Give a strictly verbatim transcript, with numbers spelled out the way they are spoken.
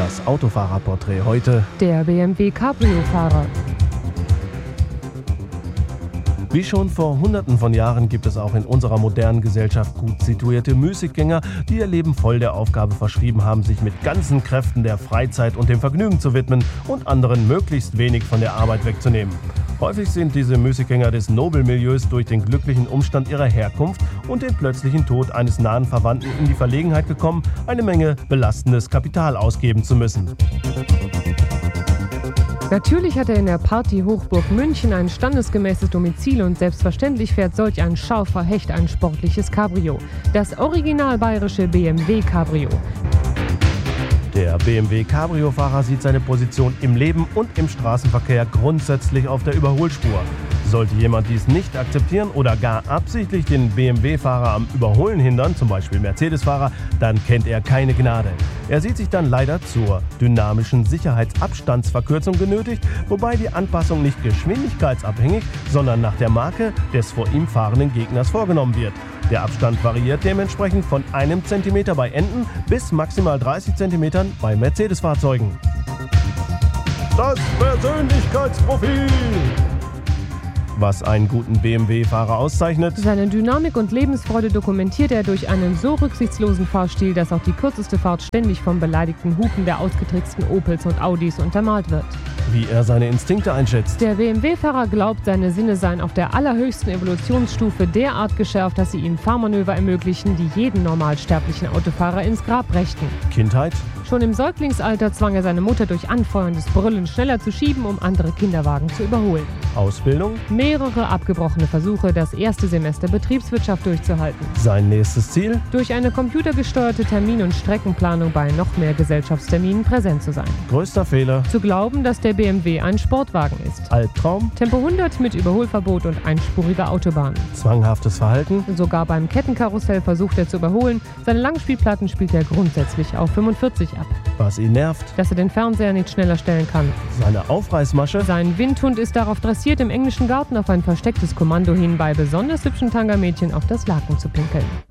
Das Autofahrerporträt heute. Der B M W Cabrio-Fahrer. Wie schon vor Hunderten von Jahren gibt es auch in unserer modernen Gesellschaft gut situierte Müßiggänger, die ihr Leben voll der Aufgabe verschrieben haben, sich mit ganzen Kräften der Freizeit und dem Vergnügen zu widmen und anderen möglichst wenig von der Arbeit wegzunehmen. Häufig sind diese Müßiggänger des Nobelmilieus durch den glücklichen Umstand ihrer Herkunft und den plötzlichen Tod eines nahen Verwandten in die Verlegenheit gekommen, eine Menge belastendes Kapital ausgeben zu müssen. Natürlich hat er in der Party-Hochburg München ein standesgemäßes Domizil und selbstverständlich fährt solch ein scharfer Hecht ein sportliches Cabrio. Das original bayerische B M W Cabrio. Der B M W Cabrio-Fahrer sieht seine Position im Leben und im Straßenverkehr grundsätzlich auf der Überholspur. Sollte jemand dies nicht akzeptieren oder gar absichtlich den B M W-Fahrer am Überholen hindern, zum Beispiel Mercedes-Fahrer, dann kennt er keine Gnade. Er sieht sich dann leider zur dynamischen Sicherheitsabstandsverkürzung genötigt, wobei die Anpassung nicht geschwindigkeitsabhängig, sondern nach der Marke des vor ihm fahrenden Gegners vorgenommen wird. Der Abstand variiert dementsprechend von einem Zentimeter bei Enten bis maximal dreißig Zentimetern bei Mercedes-Fahrzeugen. Das Persönlichkeitsprofil! Was einen guten B M W-Fahrer auszeichnet: Seine Dynamik und Lebensfreude dokumentiert er durch einen so rücksichtslosen Fahrstil, dass auch die kürzeste Fahrt ständig vom beleidigten Hupen der ausgetricksten Opels und Audis untermalt wird. Wie er seine Instinkte einschätzt. Der B M W-Fahrer glaubt, seine Sinne seien auf der allerhöchsten Evolutionsstufe derart geschärft, dass sie ihm Fahrmanöver ermöglichen, die jeden normalsterblichen Autofahrer ins Grab brächten. Kindheit? Schon im Säuglingsalter zwang er seine Mutter durch anfeuerndes Brüllen schneller zu schieben, um andere Kinderwagen zu überholen. Ausbildung? Mehrere abgebrochene Versuche, das erste Semester Betriebswirtschaft durchzuhalten. Sein nächstes Ziel? Durch eine computergesteuerte Termin- und Streckenplanung bei noch mehr Gesellschaftsterminen präsent zu sein. Größter Fehler? Zu glauben, dass der B M W ein Sportwagen ist. Albtraum? Tempo hundert mit Überholverbot und einspuriger Autobahn. Zwanghaftes Verhalten? Sogar beim Kettenkarussell versucht er zu überholen. Seine Langspielplatten spielt er grundsätzlich auf fünfundvierzig ab. Was ihn nervt? Dass er den Fernseher nicht schneller stellen kann. Seine Aufreißmasche? Sein Windhund ist darauf dressiert, im englischen Garten auf ein verstecktes Kommando hin bei besonders hübschen Tangermädchen auf das Laken zu pinkeln.